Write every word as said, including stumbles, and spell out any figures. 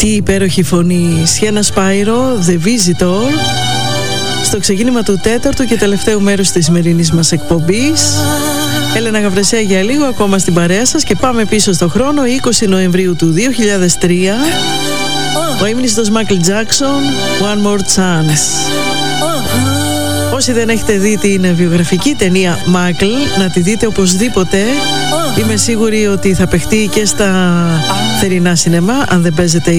Τι υπέροχη φωνή. Σιένα Σπάιρο, The Visitor, στο ξεκίνημα του τέταρτου και τελευταίου μέρους της σημερινής μας εκπομπής. Έλενα Γαβρεσέα για λίγο ακόμα στην παρέα σας και πάμε πίσω στο χρόνο. είκοσι Νοεμβρίου του δύο χιλιάδες τρία, ο ύμνηστος Μάικλ Τζάκσον, One More Chance. Όσοι δεν έχετε δει την βιογραφική ταινία Μάικλ, να τη δείτε οπωσδήποτε. Είμαι σίγουρη ότι θα παιχτεί και στα θερινά σινεμά, αν δεν παίζετε